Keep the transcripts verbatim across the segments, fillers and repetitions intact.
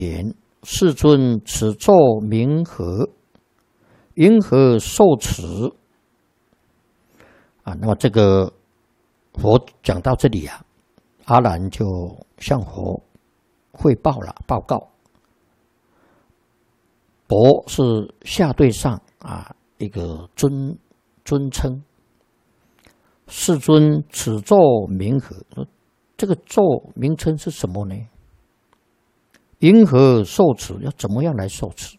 言：世尊，此咒名何？因何受持？啊，那么这个佛讲到这里啊，阿难就向佛汇报了，报告。佛是下对上啊一个尊尊称。世尊，此咒名何？这个咒名称是什么呢？因何受持？要怎么样来受持？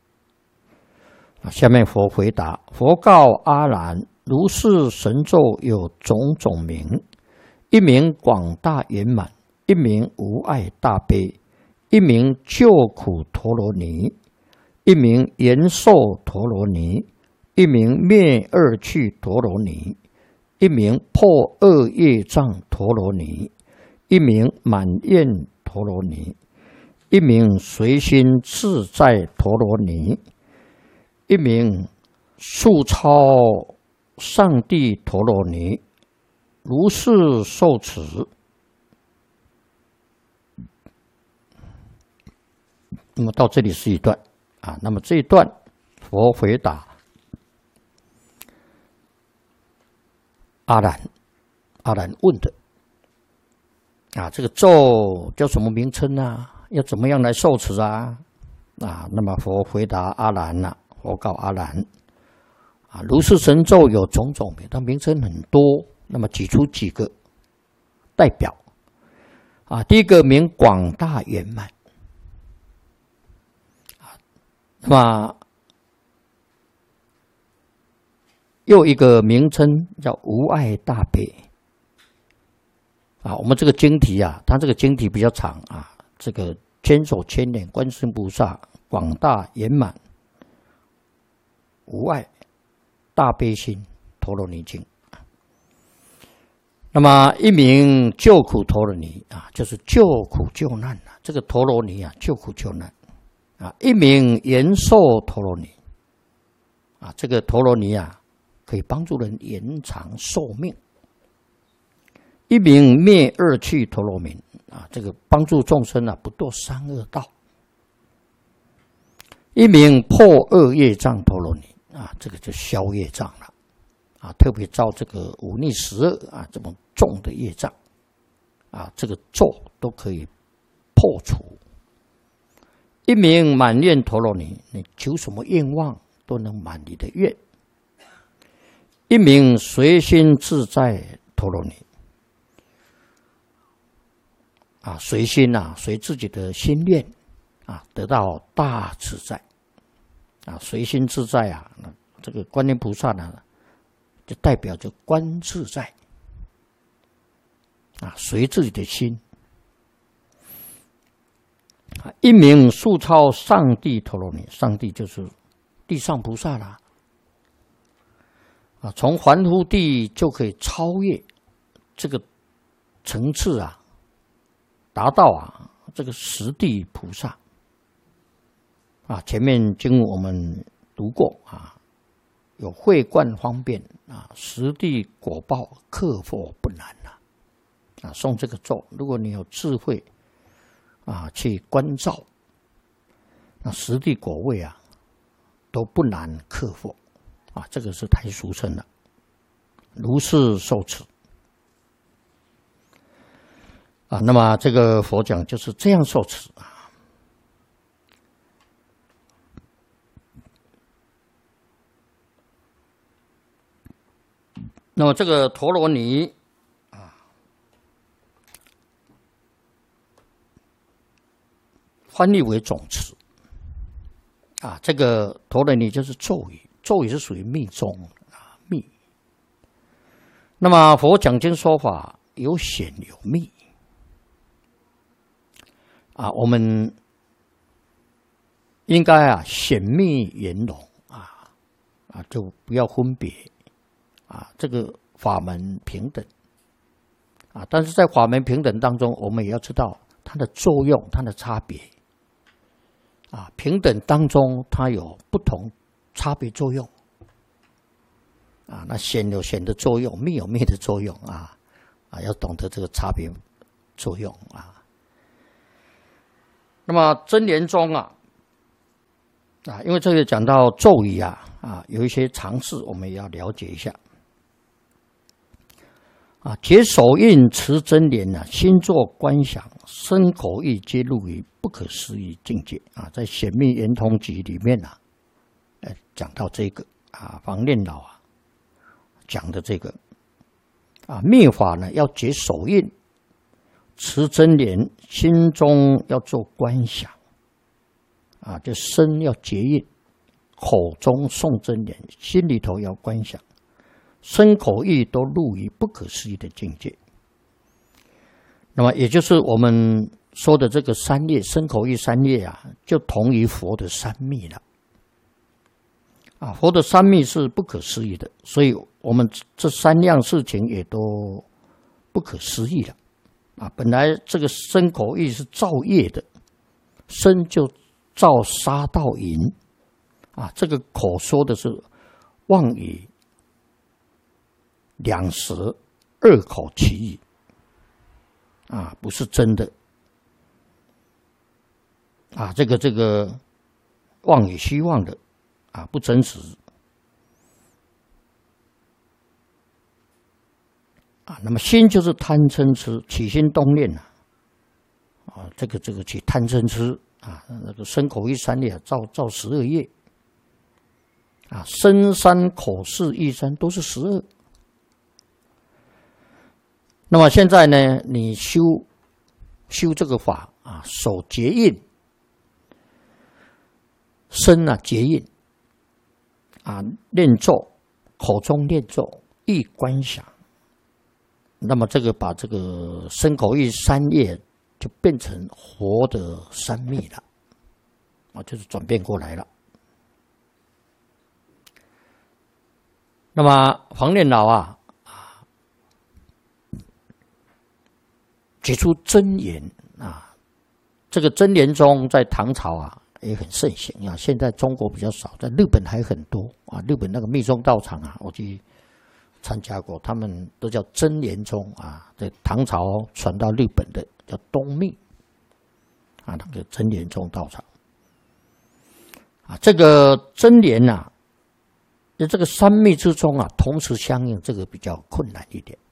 下面佛回答：佛告阿难，如是神咒有种种名，一名广大圆满，一名无碍大悲，一名救苦陀罗尼，一名延寿陀罗尼，一名灭恶趣陀罗尼，一名破恶业障陀罗尼，一名满愿陀罗尼，一名随心自在陀罗尼，一名速超上帝陀罗尼，如是受持。那么到这里是一段啊，那么这一段佛回答阿难，阿难问的啊，这个咒叫什么名称啊？要怎么样来受持啊？啊，那么佛回答阿难啊，佛告阿难啊，如是神咒有种种名，它名称很多，那么举出几个代表啊。第一个名广大圆满啊，那么又一个名称叫无碍大悲啊。我们这个经题啊，它这个经题比较长啊，这个千手千眼观世音菩萨广大圆满无碍大悲心陀罗尼经。那么一名救苦陀罗尼啊，就是救苦救难啊，这个陀罗尼啊，救苦救难啊。一名延寿陀罗尼啊，这个陀罗尼啊，可以帮助人延长寿命。一名灭恶趣陀罗尼啊，这个帮助众生啊不堕三恶道。一名破恶业障陀罗尼啊，这个就消业障了啊，特别造这个五逆十恶啊这么重的业障啊，这个咒都可以破除。一名满愿陀罗尼，你求什么愿望都能满你的愿。一名随心自在陀罗尼啊，随心啊，随自己的心愿啊，得到大自在啊，随心自在啊，这个观音菩萨呢，就代表着观自在啊，随自己的心啊。一名速超上帝陀罗尼，上帝就是地上菩萨啦啊，从凡夫地就可以超越这个层次啊，达到啊这个十地菩萨啊。前面经我们读过啊，有慧观方便啊，十地果报克佛不难啊。啊，诵这个咒，如果你有智慧啊，去关照，那十地果位啊都不难克服啊，这个是太殊胜了。如是受持啊，那么这个佛讲就是这样受持啊。那么这个陀罗尼啊，翻译为总持啊，这个陀罗尼就是咒语，咒语是属于密宗啊，密。那么佛讲经说法有显有密啊，我们应该啊显密圆融啊啊，就不要分别啊，这个法门平等啊，但是在法门平等当中，我们也要知道它的作用、它的差别啊。平等当中，它有不同差别作用啊。那显有显的作用，密有密的作用啊啊，要懂得这个差别作用啊。 那么真言中啊，啊，因为这个讲到咒语啊，啊，有一些常识我们也要了解一下。啊，解手印持真言啊，心作观想，身口意皆入于不可思议境界啊。在《显密圆通集》里面啊，呃，讲到这个啊，房念老啊讲的这个啊，密法呢要解手印，持真言，心中要做观想啊，就身要结印，口中诵真言，心里头要观想。身口意都入于不可思议的境界，那么也就是我们说的这个三业，身口意三业啊，就同于佛的三密了。啊，佛的三密是不可思议的，所以我们这三样事情也都不可思议了。啊，本来这个身口意是造业的，身就造杀盗淫，啊，这个口说的是妄语。两舌二口其意啊，不是真的啊，这个这个妄语虚妄的啊，不真实啊。那么心就是贪嗔痴，起心动念啊，啊，这个这个起贪嗔痴啊，那个身口意三业造造十二业啊，身三口四意三都是十二。那么现在呢，你修修这个法啊，手结印，身啊结印啊，念咒，口中念咒，意观想。那么这个把这个身口意三业就变成活的三密了，啊，就是转变过来了。那么黄念老啊。解出真言啊，这个真言宗在唐朝啊也很盛行啊，现在中国比较少，在日本还很多啊。日本那个密宗道场啊，我去参加过，他们都叫真言宗啊。在唐朝传到日本的叫东密啊，那个真言宗道场啊，这个真言呐，在这个三密之中啊，同时相应，这个比较困难一点。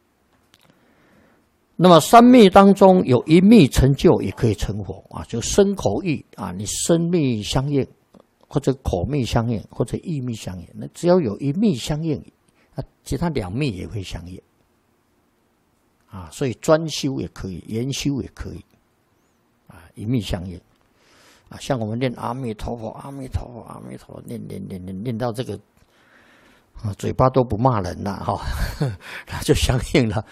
那么三密当中有一密成就，也可以成佛啊，就身口意啊，你身密相应，或者口密相应，或者意密相应，那只要有一密相应，啊，其他两密也会相应啊，所以专修也可以，研修也可以啊，一密相应啊，像我们念阿弥陀佛，阿弥陀佛，阿弥陀佛，念念念念念到这个啊，嘴巴都不骂人了哈，那就相应了。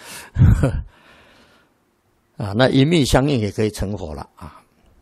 啊，那一密相应也可以成佛了啊！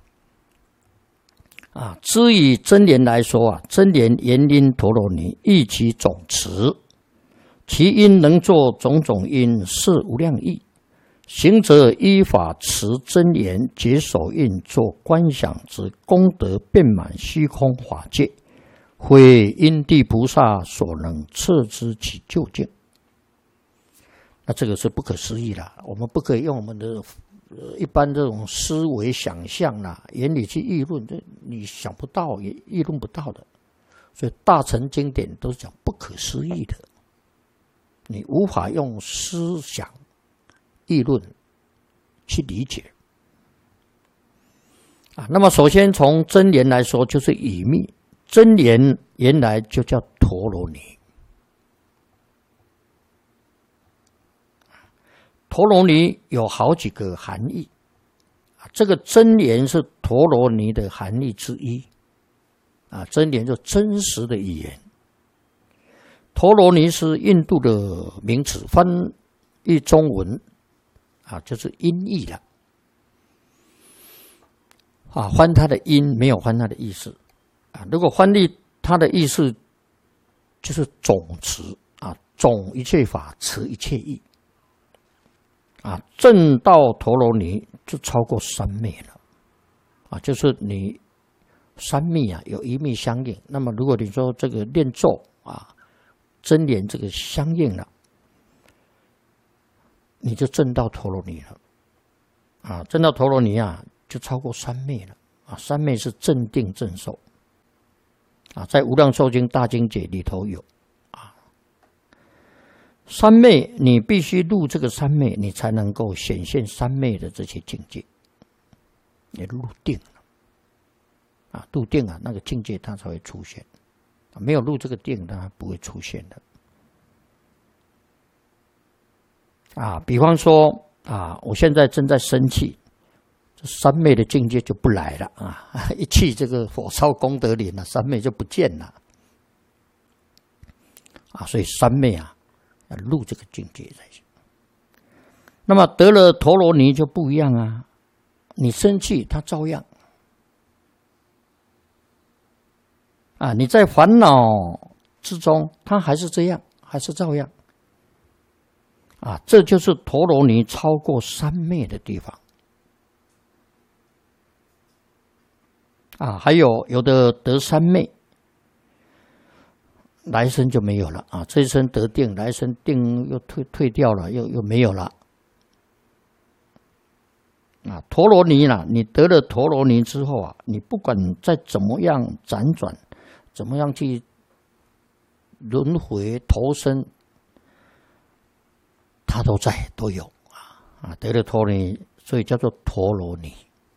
啊，至于真言来说啊，真言言因陀罗尼，意其总持，其因能作种种因，是无量义。行者依法持真言，解手印，作观想之功德，遍满虚空法界，非因地菩萨所能测知其究竟。那这个是不可思议了，我们不可以用我们的呃一般这种思维想象啦、眼里去议论，这你想不到也议论不到的。所以大乘经典都是讲不可思议的，你无法用思想议论去理解啊。那么首先从真言来说，就是语密，真言原来就叫陀罗尼。陀罗尼有好几个含义，这个真言是陀罗尼的含义之一啊。真言就真实的语言，陀罗尼是印度的名词，翻译中文啊就是音译了啊，翻它的音没有翻它的意思啊。如果翻译它的意思，就是总持啊，总一切法，持一切义。啊，证到陀罗尼就超过三昧了，啊，就是你三密啊有一密相应。那么如果你说这个念咒啊，真言这个相应了，你就证到陀罗尼了，啊，证到陀罗尼啊， 就超过三昧了啊！三昧是正定正受啊，在《无量寿经大经解》里头有啊。三昧你必须入这个三昧，你才能够显现三昧的这些境界，你入定了啊，入定啊，那个境界它才会出现。没有入这个定，它不会出现的啊。比方说啊，我现在正在生气，这三昧的境界就不来了啊！一气这个火烧功德林了，三昧就不见了啊。所以三昧啊，要入这个境界才行。那么得了陀罗尼就不一样啊，你生气，它照样。啊，你在烦恼之中，它还是这样，还是照样。啊，这就是陀罗尼超过三昧的地方。啊，还有有的得三昧，来生就没有了啊！这一生得定，来生定又退退掉了，又又没有了。啊，陀罗尼呢？你得了陀罗尼之后啊，你不管再怎么样辗转。怎么样去轮回投生，它都在都有啊啊！得了陀罗尼，所以叫做陀罗尼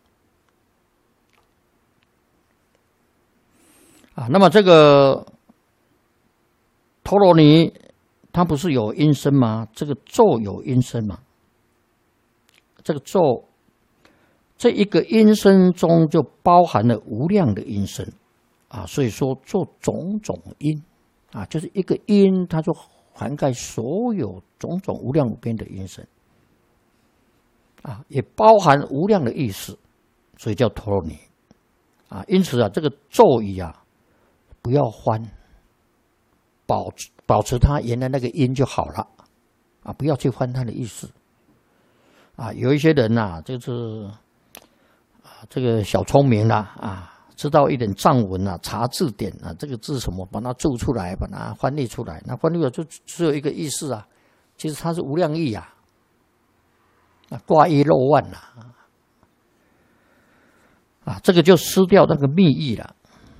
啊。那么这个陀罗尼，它不是有音声吗？这个咒有音声吗？这个咒，这一个音声中就包含了无量的音声。啊，所以说做种种音，啊，就是一个音，它就涵盖所有种种无量无边的音声，啊，也包含无量的意思，所以叫陀罗尼，啊，因此啊，这个咒语啊，不要翻，保保持它原来那个音就好了，啊，不要去翻它的意思，啊，有一些人呐、啊，就是啊，这个小聪明啦，啊。知道一点藏文啊，查字典啊，这个字什么，把它注出来，把它翻译出来。那翻译了就只有一个意思啊，其实它是无量义啊，啊，挂一漏万啊，啊，这个就失掉那个密意了。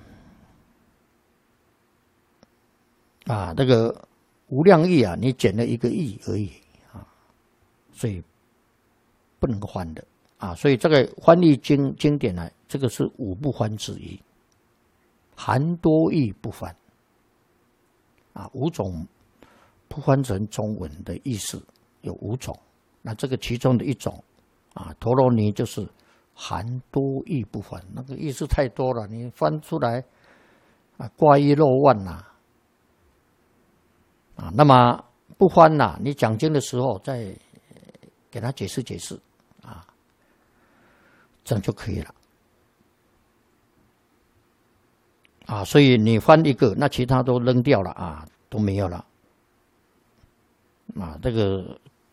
啊，那个无量义啊，你减了一个义而已啊，所以不能翻的啊。所以这个翻译经经典呢。这个是五不翻之一，含多义不翻啊，五种不翻成中文的意思有五种，那这个其中的一种啊，陀罗尼就是含多义不翻，那个意思太多了，你翻出来啊，挂一漏万呐啊，那么不翻呐，你讲经的时候再给他解释解释啊，这样就可以了。啊，所以你翻一个，那其他都扔掉了啊，都没有了。啊，这个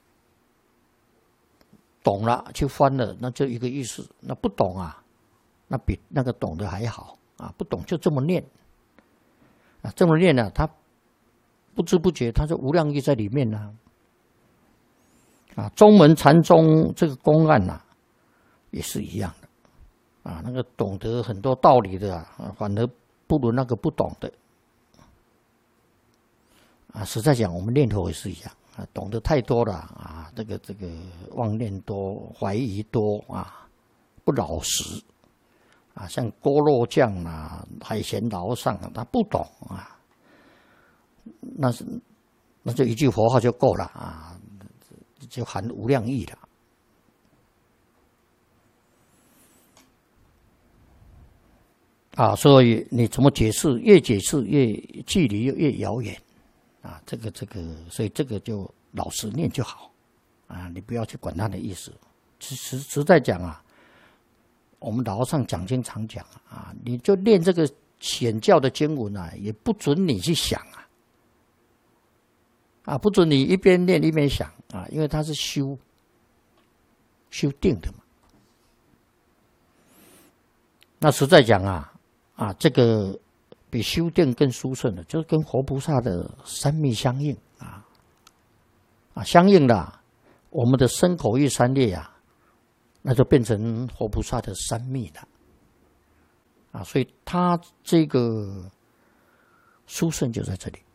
懂了去翻了，那就一个意思。那不懂啊，那比那个懂的还好啊。不懂就这么念啊，这么念呢、啊，他不知不觉，他就无量义在里面呢、啊。啊，中门禅宗这个公案呐、啊，也是一样的啊。那个懂得很多道理的啊，反而不如那个不懂的啊！实在讲，我们念头也是一样啊，懂得太多了啊，这个这个妄念多，怀疑多啊，不老实啊，像锅肉酱啊、海鲜捞上啊，他不懂啊，那是那就一句佛号就够了啊，就含无量义了。啊，所以你怎么解释？越解释越距离越遥远，啊，这个这个，所以这个就老实念就好，啊，你不要去管他的意思。实实在讲啊，我们老和尚讲经常讲啊，你就念这个显教的经文啊，也不准你去想啊，啊，不准你一边念一边想啊，因为它是修修定的嘛。那实在讲啊。啊，这个比修定更殊胜的，就是跟活菩萨的三密相应啊，啊，相应的，我们的身口意三业啊， 那就变成活菩萨的三密了。啊，所以他这个殊胜就在这里。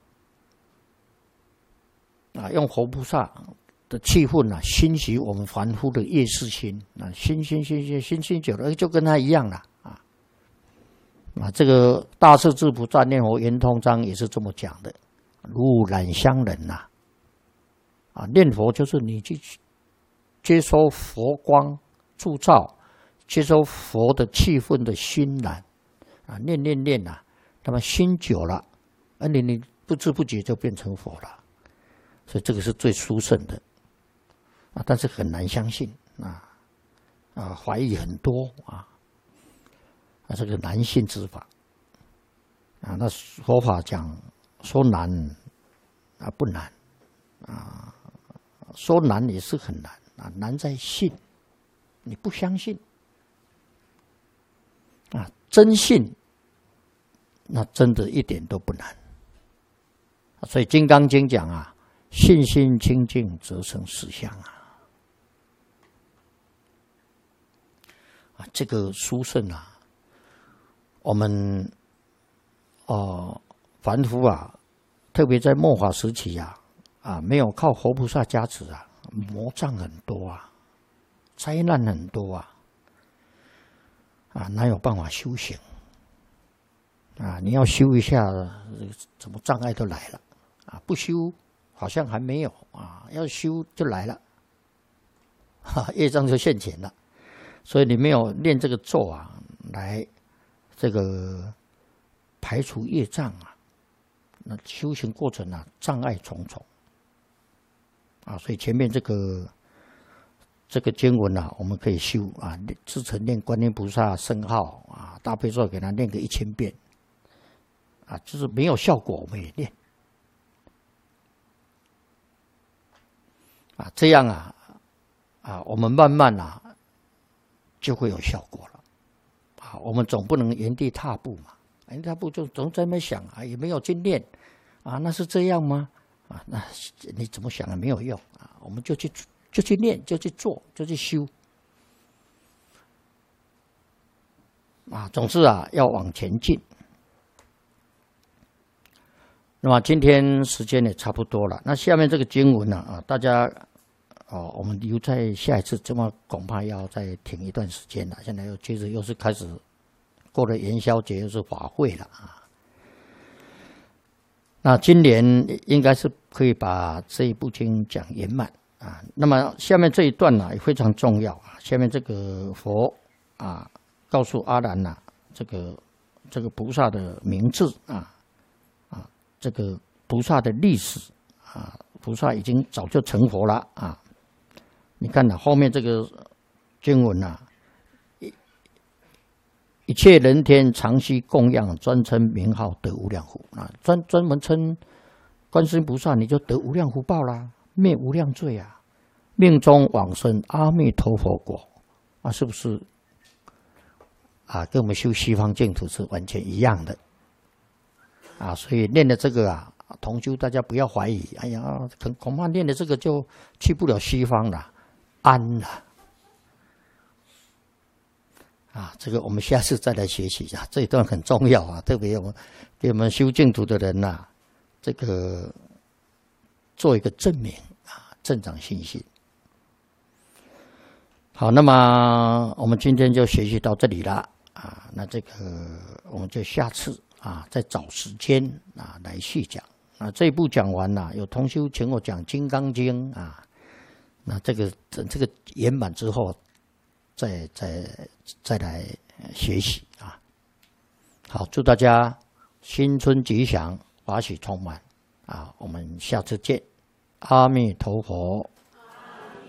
啊，用活菩萨的气氛啊，熏习我们凡夫的业识心啊，熏熏熏熏熏熏久了，就跟他一样了啊。啊，这个大势至菩萨念佛圆通章也是这么讲的，如染香人呐。啊，念佛就是你去接收佛光铸造，接收佛的气氛的熏染。啊，念念念啊，那么熏久了，而你你不知不觉就变成佛了，所以这个是最殊胜的啊，但是很难相信啊啊，怀疑很多啊啊，这个难信之法啊，那佛法讲说难啊不难啊，说难也是很难啊，难在信，你不相信啊，真信。那真的一点都不难，所以《金刚经》讲啊，信心清净则成实相啊。啊，这个殊胜啊，我们哦、呃、凡夫啊，特别在末法时期啊，啊没有靠活菩萨加持啊，魔障很多啊，灾难很多啊，啊哪有办法修行？啊，你要修一下，什么障碍都来了啊！不修好像还没有啊，要修就来了，哈、啊，业障就现前了。所以你没有练这个咒啊，来这个排除业障啊，那修行过程啊，障碍重重啊。所以前面这个这个经文啊，我们可以修啊，自成念观音菩萨圣号啊，大悲咒给他念个一千遍。啊，就是没有效果，我们也练啊，这样啊啊，我们慢慢啊就会有效果了啊。我们总不能原地踏步嘛，原地踏步就总在那想啊，也没有经验啊，那是这样吗？啊，那你怎么想也没有用啊。我们就去就去练，就去做，就去修啊。总之啊，要往前进。那么今天时间也差不多了，那下面这个经文呢啊，大家哦，我们留在下一次，这么恐怕要再停一段时间了。现在又接着又是开始过了元宵节，又是法会了啊。那今年应该是可以把这一部经讲圆满啊。那么下面这一段呢也非常重要啊。下面这个佛啊告诉阿难呐，这个这个菩萨的名字啊。这个菩萨的历史啊，菩萨已经早就成佛了啊！你看呐、啊，后面这个经文啊，一一切人天常须供养，专称名号得无量福啊！专专门称观世音菩萨，你就得无量福报啦，灭无量罪啊，命中往生阿弥陀佛国啊，是不是啊？跟我们修西方净土是完全一样的。啊，所以念的这个啊，同修大家不要怀疑。哎呀，恐恐怕念的这个就去不了西方了，安了。啊，这个我们下次再来学习一下，这一段很重要啊，特别我们给我们修净土的人呐、啊，这个做一个证明啊，增长信心。好，那么我们今天就学习到这里了啊，那这个我们就下次。啊，再找时间啊来细讲。啊，这一部讲完了，有同修请我讲《金刚经》啊，那这个这个圆满之后，再再再来学习啊。好，祝大家新春吉祥，法喜充满啊！我们下次见，阿弥陀佛。